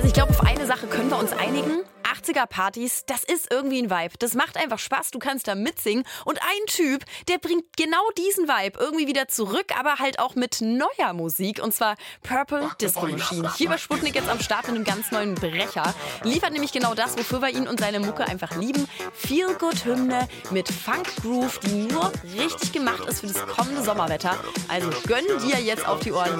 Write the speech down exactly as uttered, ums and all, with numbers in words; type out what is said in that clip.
Also ich glaube, auf eine Sache können wir uns einigen. achtziger-Partys, das ist irgendwie ein Vibe. Das macht einfach Spaß, du kannst da mitsingen. Und ein Typ, der bringt genau diesen Vibe irgendwie wieder zurück, aber halt auch mit neuer Musik. Und zwar Purple Disco Machine. Hier bei Sputnik jetzt am Start mit einem ganz neuen Brecher. Liefert nämlich genau das, wofür wir ihn und seine Mucke einfach lieben. Feel-Good-Hymne mit Funk-Groove, die nur richtig gemacht ist für das kommende Sommerwetter. Also gönn dir jetzt auf die Ohren.